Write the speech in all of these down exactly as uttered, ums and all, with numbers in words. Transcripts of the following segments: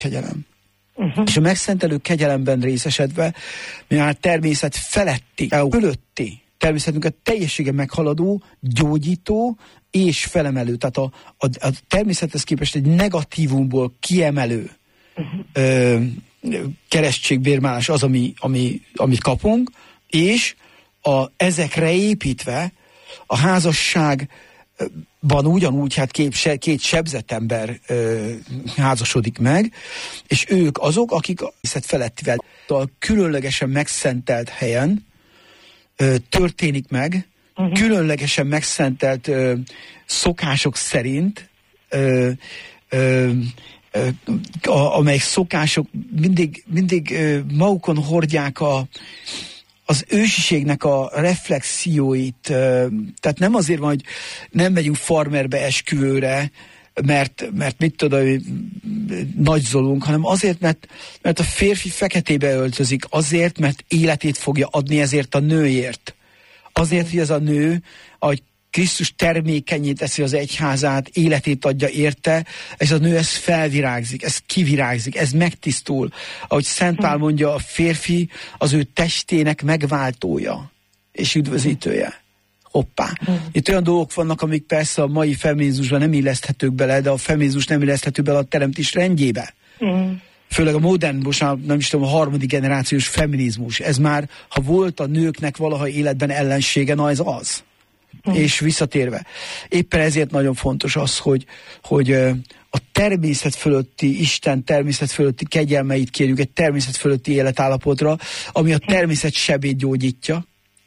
kegyelem. Uh-huh. És a megszentelő kegyelemben részesedve, mi már természet feletti, fölötti, természetünket teljességen meghaladó, gyógyító és felemelő. Tehát a, a, a természethez képest egy negatívumból kiemelő uh-huh. ö, keresztségbérmálás az, ami, ami, amit kapunk, és a, ezekre építve a házasságban ugyanúgy, hát két, két sebzett ember ö, házasodik meg, és ők azok, akik a természet felettivel a különlegesen megszentelt helyen ö, történik meg, uh-huh. különlegesen megszentelt ö, szokások szerint, ö, ö, ö, a, amelyek szokások mindig, mindig ö, magukon hordják a az ősiségnek a reflexióit, tehát nem azért van, hogy nem megyünk farmerbe esküvőre, mert, mert mit tudom, nagyzolunk, hanem azért, mert, mert a férfi feketébe öltözik, azért, mert életét fogja adni ezért a nőért. Azért, hogy ez a nő, ahogy Krisztus termékenyé teszi az egyházát, életét adja érte, ez a nő, ez felvirágzik, ez kivirágzik, ez megtisztul. Ahogy Szent Pál mondja, a férfi az ő testének megváltója és üdvözítője. Hoppá. Itt olyan dolgok vannak, amik persze a mai feminizmusban nem illeszthetők bele, de a feminizmus nem illeszthető bele a teremtés rendjébe. Mm. Főleg a modern, most nem is tudom, a harmadik generációs feminizmus. Ez már, ha volt a nőknek valaha életben ellensége, na ez az. Mm. És visszatérve. Éppen ezért nagyon fontos az, hogy, hogy a természet fölötti, Isten természet fölötti kegyelmeit kérjük egy természet fölötti életállapotra, ami a természet sebét gyógyítja,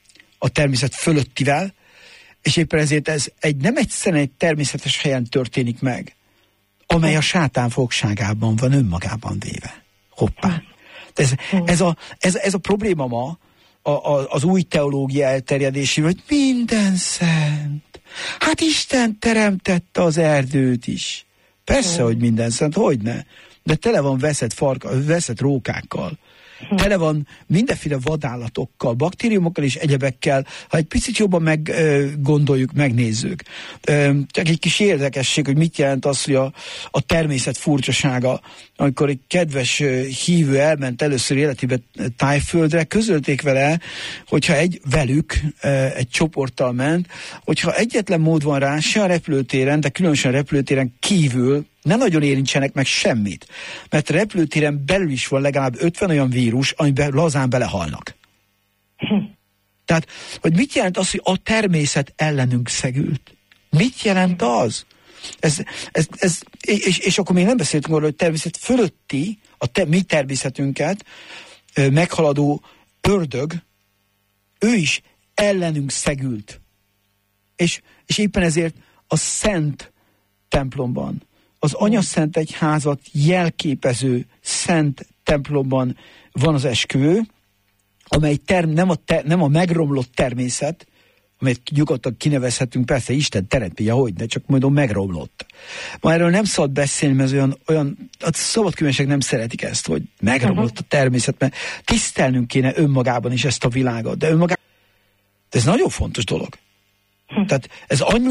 a természet fölöttivel, és éppen ezért ez egy, nem egyszerűen egy természetes helyen történik meg, amely a sátán fogságában van önmagában véve. Hoppá. Ez, ez, a, ez, ez a probléma ma, A, a, az új teológia elterjedésével, hogy minden szent. Hát Isten teremtette az erdőt is. Persze, mm. hogy minden szent, hogyne. De tele van veszett, farka, veszett rókákkal. Mm. Tele van mindenféle vadállatokkal, baktériumokkal és egyebekkel. Ha egy picit jobban meggondoljuk, megnézzük. Ö, csak egy kis érdekesség, hogy mit jelent az, hogy a, a természet furcsasága. Amikor egy kedves hívő elment először életébe Tájföldre, közölték vele, hogyha egy velük, egy csoporttal ment, hogyha egyetlen mód van rá, se a repülőtéren, de különösen a repülőtéren kívül ne nagyon érintsenek meg semmit. Mert a repülőtéren belül is van legalább ötven olyan vírus, amiben lazán belehalnak. Tehát, hogy mit jelent az, hogy a természet ellenünk szegült? Mit jelent az? Ez, ez, ez, és, és akkor még nem beszéltünk arról, hogy természet fölötti, a te, mi természetünket ö, meghaladó ördög, ő is ellenünk szegült. És, és éppen ezért a szent templomban, az anyaszent egyházat jelképező szent templomban van az esküvő, amely term, nem, a te, nem a megromlott természet, amelyet nyugodtan kinevezhetünk, persze Isten teremtménye, hogy ne, csak mondom megromlott. Ma erről nem szabad beszélni, mert olyan, olyan a szabadkönyvesek nem szeretik ezt, hogy megromlott a természet, mert tisztelnünk kéne önmagában is ezt a világot, de önmagában ez nagyon fontos dolog. Tehát ez annyi